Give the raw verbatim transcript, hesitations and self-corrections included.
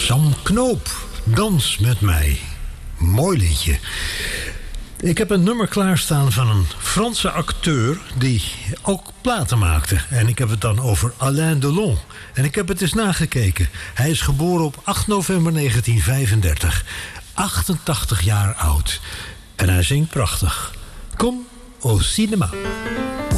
Sam Knoop, dans met mij. Mooi liedje. Ik heb een nummer klaarstaan van een Franse acteur die ook platen maakte. En ik heb het dan over Alain Delon. En ik heb het eens nagekeken. Hij is geboren op acht november negentien vijfendertig. achtentachtig jaar oud. En hij zingt prachtig. Kom au cinéma.